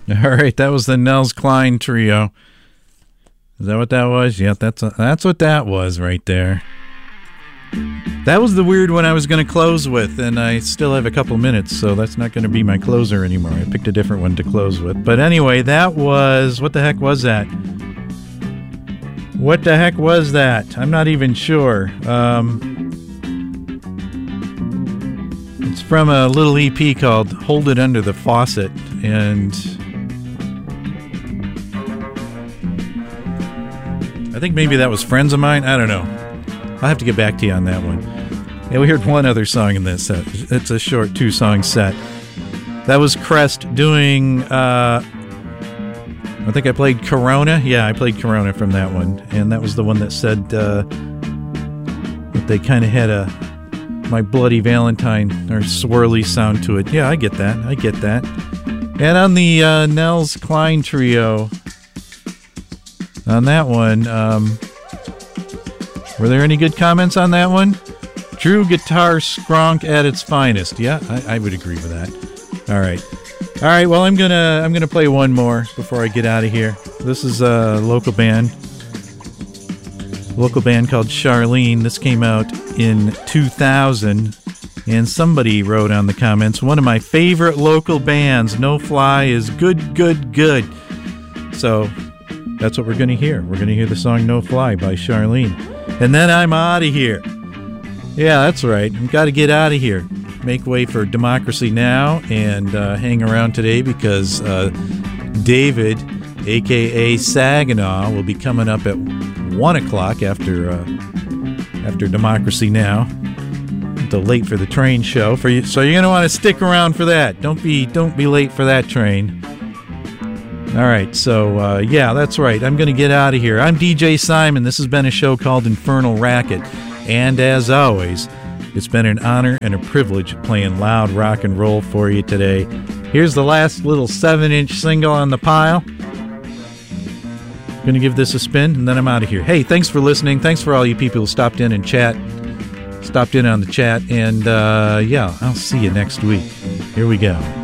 All right, that was the Nels Cline Trio. Is that what that was? Yeah, that's what that was right there. That was the weird one I was going to close with, and I still have a couple minutes, so that's not going to be my closer anymore. I picked a different one to close with. But anyway, that was... What the heck was that? What the heck was that? I'm not even sure. It's from a little EP called Hold It Under the Faucet, and I think maybe that was Friends of Mine. I don't know. I'll have to get back to you on that one. Yeah, we heard one other song in this set. It's a short 2-song set. That was Crest doing, I think I played Corona. Yeah, I played Corona from that one. And that was the one that said that they kind of had a My Bloody Valentine or swirly sound to it. Yeah, I get that. And on the Nels Cline Trio, on that one, were there any good comments on that one? True guitar skronk at its finest. Yeah, I would agree with that. All right. Well, I'm gonna play one more before I get out of here. This is a local band called Charlene. This came out in 2000, and somebody wrote on the comments, one of my favorite local bands. No Fly is good. So that's what we're gonna hear. We're gonna hear the song No Fly by Charlene. And then I'm out of here. Yeah, that's right. I've got to get out of here. Make way for Democracy Now! And hang around today because David, a.k.a. Saginaw, will be coming up at 1 o'clock after Democracy Now! The late for the train show. So you're going to want to stick around for that. Don't be late for that train. All right, so, yeah, that's right. I'm going to get out of here. I'm DJ Simon. This has been a show called Infernal Racket. And as always, it's been an honor and a privilege playing loud rock and roll for you today. Here's the last little 7-inch single on the pile. I'm going to give this a spin, and then I'm out of here. Hey, thanks for listening. Thanks for all you people who stopped in on the chat. And, yeah, I'll see you next week. Here we go.